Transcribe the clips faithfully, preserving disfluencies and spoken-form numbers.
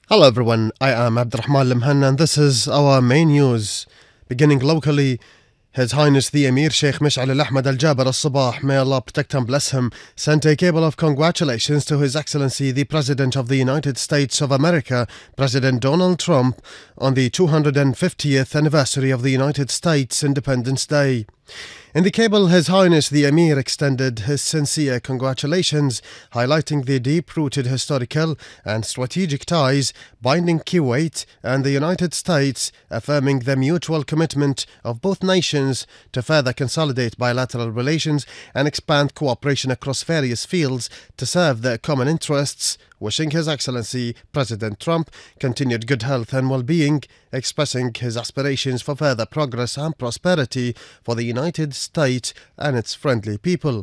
Hello everyone, I am Abdurrahman Limhan and this is our main news. Beginning locally, His Highness the Emir Sheikh Mish'al Al-Ahmad Al-Jaber Al-Sabah, may Allah protect and bless him, sent a cable of congratulations to His Excellency the President of the United States of America, President Donald Trump, on the two hundred fiftieth anniversary of the United States Independence Day. In the cable, His Highness the Emir extended his sincere congratulations, highlighting the deep-rooted historical and strategic ties binding Kuwait and the United States, affirming the mutual commitment of both nations to further consolidate bilateral relations and expand cooperation across various fields to serve their common interests, wishing His Excellency President Trump continued good health and well-being, expressing his aspirations for further progress and prosperity for the United States and its friendly people.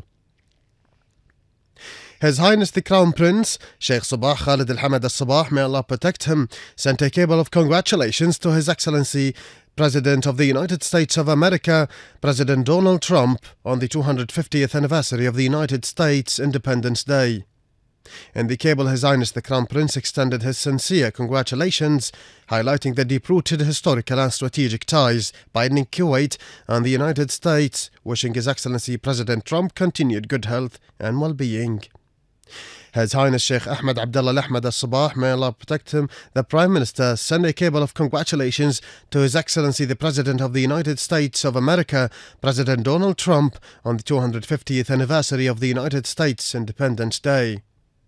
His Highness the Crown Prince, Sheikh Sabah Khalid Al-Hamad Al-Sabah, may Allah protect him, sent a cable of congratulations to His Excellency President of the United States of America, President Donald Trump, on the two hundred fiftieth anniversary of the United States Independence Day. In the cable, His Highness the Crown Prince extended his sincere congratulations, highlighting the deep-rooted historical and strategic ties binding Kuwait and the United States, wishing His Excellency President Trump continued good health and well-being. His Highness Sheikh Ahmed Abdullah Al-Ahmad Al-Sabah, may Allah protect him, the Prime Minister, sent a cable of congratulations to His Excellency the President of the United States of America, President Donald Trump, on the two hundred fiftieth anniversary of the United States Independence Day.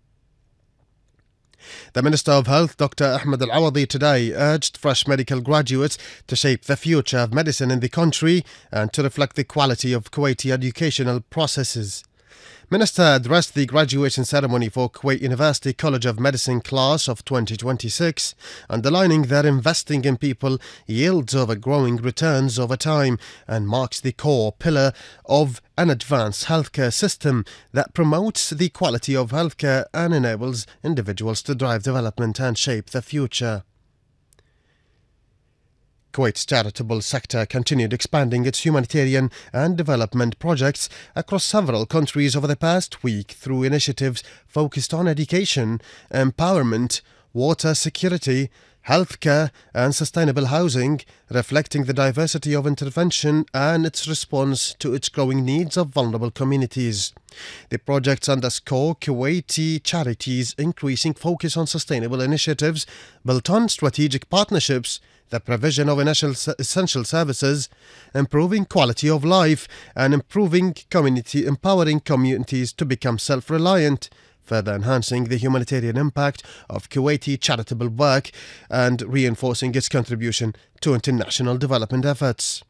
The Minister of Health, Doctor Ahmed Al-Awadi, today urged fresh medical graduates to shape the future of medicine in the country and to reflect the quality of Kuwaiti educational processes. Minister addressed the graduation ceremony for Kuwait University College of Medicine class of twenty twenty-six, underlining that investing in people yields over growing returns over time and marks the core pillar of an advanced healthcare system that promotes the quality of healthcare and enables individuals to drive development and shape the future. Kuwait's charitable sector continued expanding its humanitarian and development projects across several countries over the past week through initiatives focused on education, empowerment, water security, healthcare and sustainable housing, reflecting the diversity of intervention and its response to its growing needs of vulnerable communities. The projects underscore Kuwaiti charities' increasing focus on sustainable initiatives built on strategic partnerships, the provision of initial essential services, improving quality of life, and improving community, empowering communities to become self-reliant, further enhancing the humanitarian impact of Kuwaiti charitable work and reinforcing its contribution to international development efforts.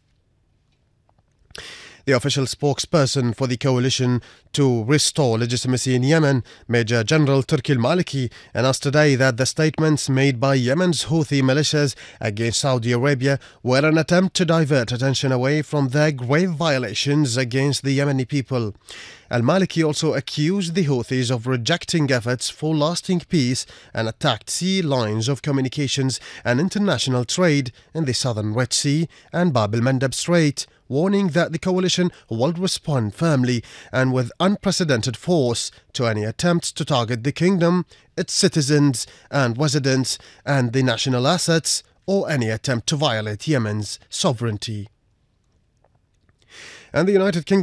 The official spokesperson for the coalition to restore legitimacy in Yemen, Major General Turki Al-Maliki, announced today that the statements made by Yemen's Houthi militias against Saudi Arabia were an attempt to divert attention away from their grave violations against the Yemeni people. Al-Maliki also accused the Houthis of rejecting efforts for lasting peace and attacked sea lines of communications and international trade in the southern Red Sea and Bab el-Mandeb Strait, warning that the coalition will respond firmly and with unprecedented force to any attempts to target the kingdom, its citizens and residents, and the national assets, or any attempt to violate Yemen's sovereignty. And the United Kingdom